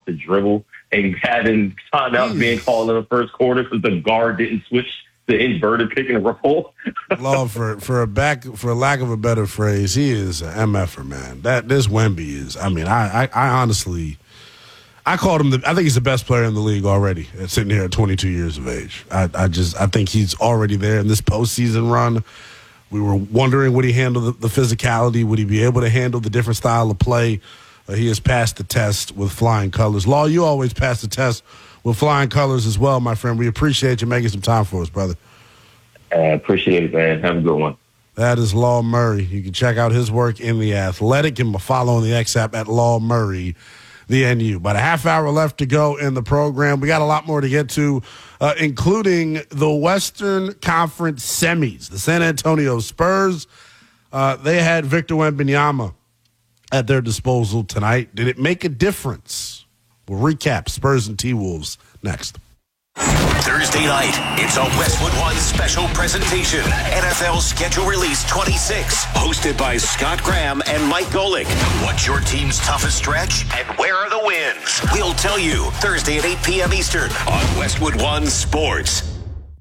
to dribble and having timeouts being called in the first quarter because the guard didn't switch the inverted pick and roll. Law, for lack of a better phrase, he is an MFer, man. This Wemby is. I mean, I honestly, I called him. I think he's the best player in the league already. Sitting here at 22 years of age, I think he's already there in this postseason run. We were wondering, would he handle the physicality? Would he be able to handle the different style of play? He has passed the test with flying colors. Law, you always pass the test with flying colors as well, my friend. We appreciate you making some time for us, brother. I appreciate it, man. Have a good one. That is Law Murray. You can check out his work in The Athletic. Give him a follow on the X app at Law Murray, the NU. About a half hour left to go in the program. We got a lot more to get to, including the Western Conference semis. The San Antonio Spurs, they had Victor Wembanyama at their disposal tonight. Did it make a difference? We'll recap Spurs and T-Wolves next. Thursday night, it's a Westwood One special presentation. NFL Schedule Release 26, hosted by Scott Graham and Mike Golick. What's your team's toughest stretch and where are the wins? We'll tell you Thursday at 8 p.m. Eastern on Westwood One Sports.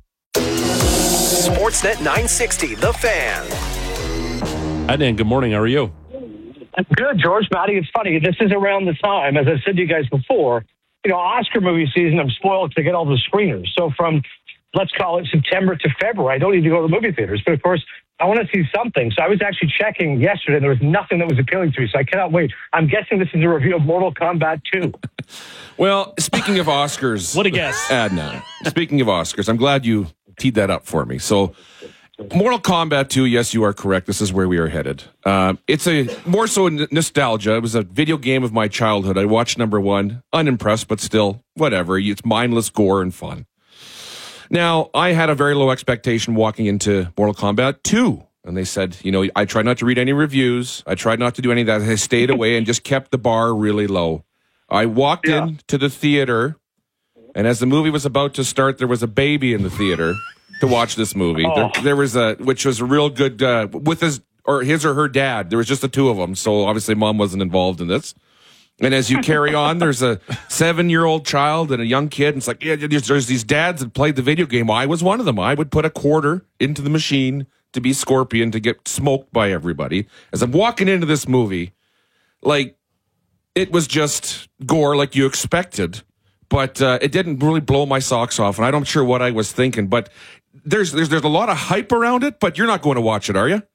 Sportsnet 960, The Fan. Hi, Dan. Good morning. How are you? Good, George. Matty, it's funny. This is around the time, as I said to you guys before, Oscar movie season, I'm spoiled to get all the screeners. So from, let's call it September to February, I don't need to go to the movie theaters. But, of course, I want to see something. So I was actually checking yesterday. There was nothing that was appealing to me, so I cannot wait. I'm guessing this is a review of Mortal Kombat 2. Well, speaking of Oscars. What a guess. Adnan, speaking of Oscars, I'm glad you teed that up for me. So Mortal Kombat 2, yes, you are correct. This is where we are headed. It's a more so nostalgia. It was a video game of my childhood. I watched number one, unimpressed, but still, whatever. It's mindless gore and fun. Now, I had a very low expectation walking into Mortal Kombat 2. And they said, I tried not to read any reviews. I tried not to do any of that. I stayed away and just kept the bar really low. I walked into the theater, and as the movie was about to start, there was a baby in the theater to watch this movie. There was which was a real good, with his or her dad. There was just the two of them. So obviously mom wasn't involved in this. And as you carry on, there's a 7-year-old child and a young kid. And it's like, there's these dads that played the video game. I was one of them. I would put a quarter into the machine to be Scorpion to get smoked by everybody. As I'm walking into this movie, it was just gore like you expected. But it didn't really blow my socks off. And I'm not sure what I was thinking. But there's a lot of hype around it, but you're not going to watch it, are you?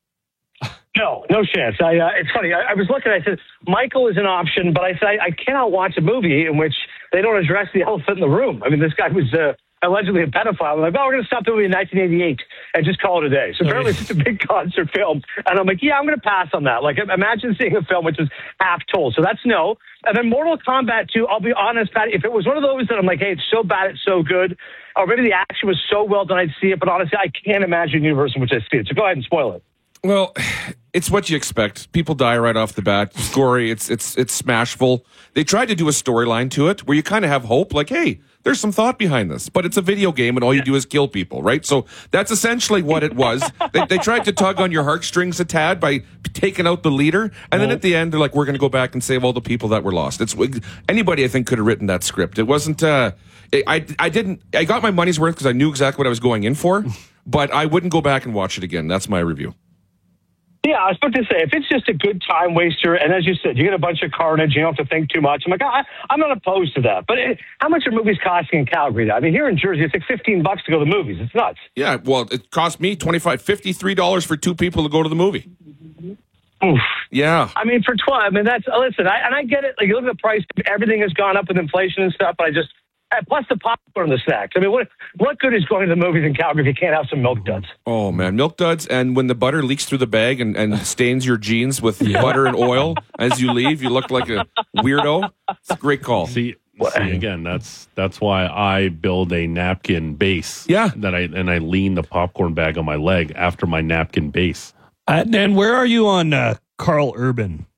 No chance. It's funny. I was looking. I said Michael is an option, but I said I cannot watch a movie in which they don't address the elephant in the room. I mean, this guy was allegedly a pedophile. I'm like, we're going to stop the movie in 1988 and just call it a day. So apparently it's just a big concert film, and I'm like, I'm going to pass on that. Like, imagine seeing a film which is half told. So that's no. And then Mortal Kombat 2. I'll be honest, Pat. If it was one of those that I'm like, hey, it's so bad, it's so good, or maybe the action was so well done, I'd see it. But honestly, I can't imagine a universe in which I see it. So go ahead and spoil it. Well, it's what you expect. People die right off the bat. It's gory. It's smashful. They tried to do a storyline to it where you kind of have hope, like, hey, there's some thought behind this. But it's a video game, and all you do is kill people, right? So that's essentially what it was. They tried to tug on your heartstrings a tad by taking out the leader, and then at the end, they're like, we're going to go back and save all the people that were lost. Anybody, I think, could have written that script. It wasn't... I got my money's worth because I knew exactly what I was going in for, but I wouldn't go back and watch it again. That's my review. Yeah, I was about to say, if it's just a good time waster, and as you said, you get a bunch of carnage, you don't have to think too much. I'm like, I'm not opposed to that. But how much are movies costing in Calgary? I mean, here in Jersey, it's like $15 to go to the movies. It's nuts. Yeah, well, it cost me $53 for two people to go to the movie. Oof. Yeah. I mean, for 12, I mean, listen, I get it. Like, you look at the price, everything has gone up with inflation and stuff, but plus the popcorn and the snacks. I mean, what good is going to the movies in Calgary if you can't have some Milk Duds? Oh, man. Milk Duds, and when the butter leaks through the bag and stains your jeans with butter and oil as you leave, you look like a weirdo. It's a great call. See again, that's why I build a napkin base. Yeah. I lean the popcorn bag on my leg after my napkin base. Dan, where are you on Carl Urban?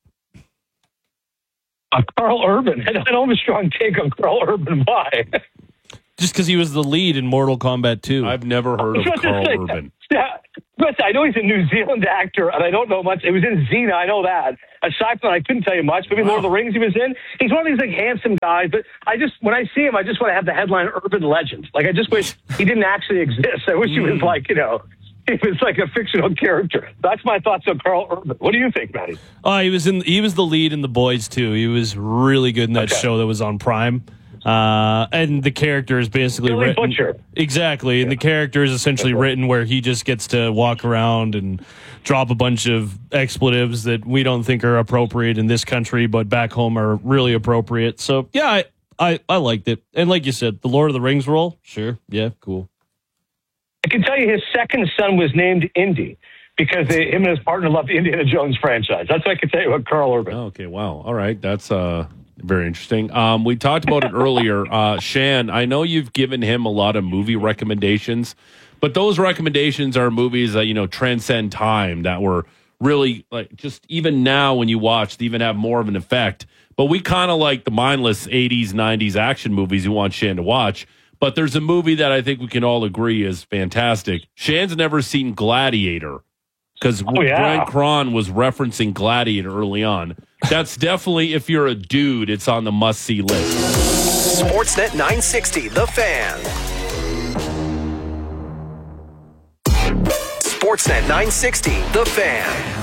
Carl Urban. I don't have a strong take on Carl Urban. Why? Just because he was the lead in Mortal Kombat 2. I've never heard of Carl Urban. Yeah. Listen, I know he's a New Zealand actor, and I don't know much. It was in Xena, I know that. Aside from that, I couldn't tell you much. Maybe Lord of the Rings he was in. He's one of these like handsome guys, but when I see him, I just want to have the headline urban legend. Like, I just wish he didn't actually exist. I wish he was like, he was like a fictional character. That's my thoughts on Carl Urban. What do you think, Matty? He was the lead in The Boys too. He was really good in that show that was on Prime. And the character is basically Billy written. Butcher. Exactly. And the character is essentially written where he just gets to walk around and drop a bunch of expletives that we don't think are appropriate in this country, but back home are really appropriate. So, yeah, I liked it. And like you said, the Lord of the Rings role, sure. Yeah, cool. I can tell you his second son was named Indy because him and his partner loved the Indiana Jones franchise. That's what I can tell you about Carl Urban. Okay, wow. All right, that's very interesting. We talked about it earlier. Shan, I know you've given him a lot of movie recommendations, but those recommendations are movies that, transcend time, that were really, like, just even now when you watch, they even have more of an effect. But we kind of like the mindless 80s, 90s action movies you want Shan to watch. But there's a movie that I think we can all agree is fantastic. Shan's never seen Gladiator because Brian Cron was referencing Gladiator early on. That's definitely, if you're a dude, it's on the must-see list. Sportsnet 960, The Fan. Sportsnet 960, The Fan.